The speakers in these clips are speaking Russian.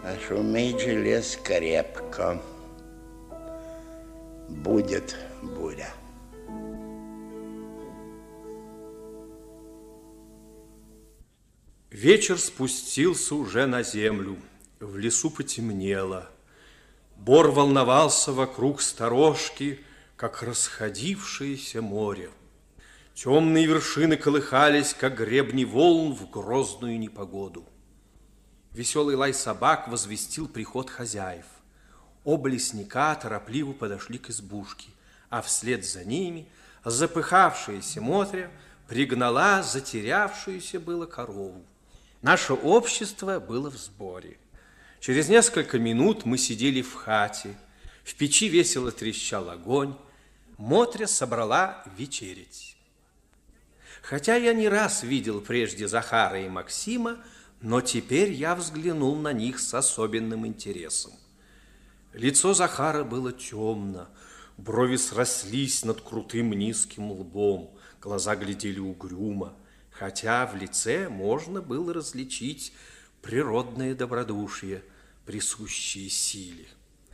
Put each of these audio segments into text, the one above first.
А шуметь желез крепко. Будет буря. Вечер спустился уже на землю. В лесу потемнело. Бор волновался вокруг сторожки, как расходившееся море. Темные вершины колыхались, как гребни волн в грозную непогоду. Веселый лай собак возвестил приход хозяев. Оба лесника торопливо подошли к избушке, а вслед за ними запыхавшаяся Мотря пригнала затерявшуюся было корову. Наше общество было в сборе. Через несколько минут мы сидели в хате. В печи весело трещал огонь. Мотря собрала вечерять. Хотя я не раз видел прежде Захара и Максима, но теперь я взглянул на них с особенным интересом. Лицо Захара было темно, брови срослись над крутым низким лбом, глаза глядели угрюмо, хотя в лице можно было различить природное добродушие, присущее силе.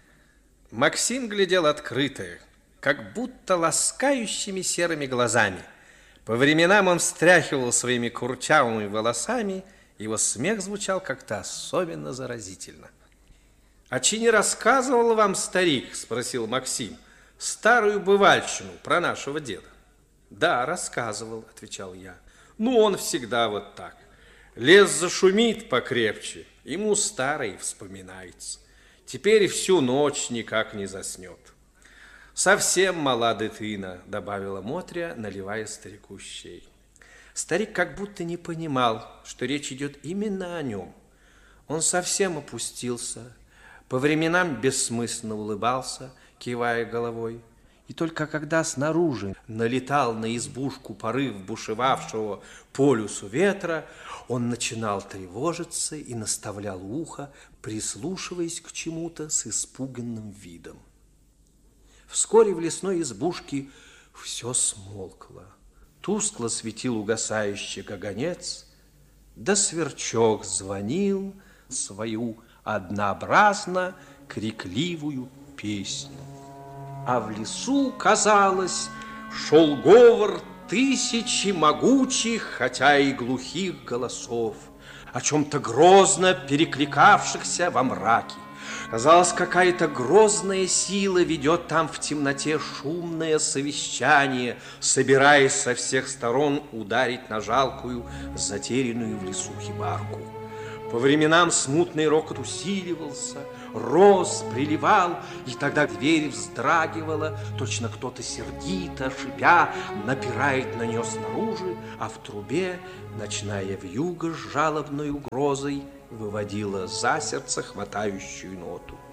Максим глядел открыто, как будто ласкающими серыми глазами. По временам он встряхивал своими курчавыми волосами, его смех звучал как-то особенно заразительно. «А чи не рассказывал вам старик, — спросил Максим, — старую бывальщину про нашего деда?» «Да, рассказывал, — отвечал я. Ну, он всегда вот так. Лес зашумит покрепче, ему старый вспоминается. Теперь всю ночь никак не заснет». «Совсем мала дитина, — добавила Мотря, наливая старику щей». Старик как будто не понимал, что речь идет именно о нем. Он совсем опустился, по временам бессмысленно улыбался, кивая головой. И только когда снаружи налетал на избушку порыв бушевавшего по лесу ветра, он начинал тревожиться и наставлял ухо, прислушиваясь к чему-то с испуганным видом. Вскоре в лесной избушке все смолкло. Тускло светил угасающий каганец, да сверчок звонил свою однообразно крикливую песню. А в лесу, казалось, шел говор тысячи могучих, хотя и глухих голосов, о чем-то грозно перекликавшихся во мраке. Казалось, какая-то грозная сила ведет там в темноте шумное совещание, собираясь со всех сторон ударить на жалкую, затерянную в лесу хибарку. По временам смутный рокот усиливался, рос, приливал, и тогда дверь вздрагивала, точно кто-то сердито, шипя, напирает на нее снаружи, а в трубе ночная вьюга с жалобной угрозой выводила за сердце хватающую ноту.